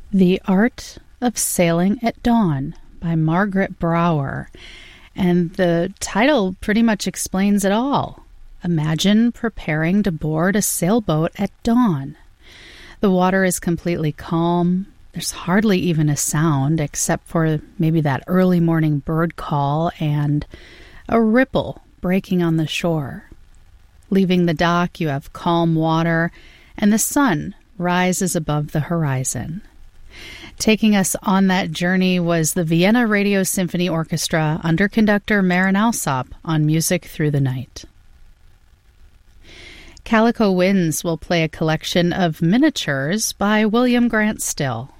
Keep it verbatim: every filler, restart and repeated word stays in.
The Art of Sailing at Dawn by Margaret Brower. And the title pretty much explains it all. Imagine preparing to board a sailboat at dawn. The water is completely calm. There's hardly even a sound except for maybe that early morning bird call and a ripple breaking on the shore. Leaving the dock, you have calm water, and the sun rises above the horizon. Taking us on that journey was the Vienna Radio Symphony Orchestra under conductor Marin Alsop on Music Through the Night. Calico Winds will play a collection of miniatures by William Grant Still.